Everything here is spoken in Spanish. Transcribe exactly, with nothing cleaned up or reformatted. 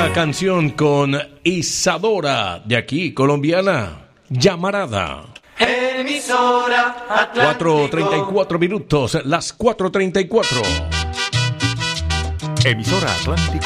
esta canción con Isadora, de aquí, colombiana, Llamarada. Emisora Atlántico. cuatro treinta y cuatro minutos, las cuatro treinta y cuatro. Emisora Atlántico.